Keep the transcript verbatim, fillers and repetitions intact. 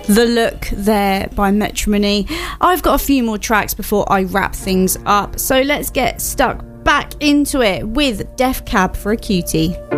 The Look there by Metrimony. I've got a few more tracks before I wrap things up, so let's get stuck back into it with Def Cab for a Cutie.